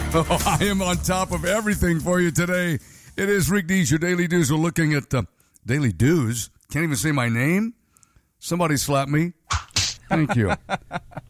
Oh, I am on top of everything for you today. It is Rick Dees, your Daily Do's. We're looking at Daily Do's. Can't even say my name. Somebody slap me. Thank you.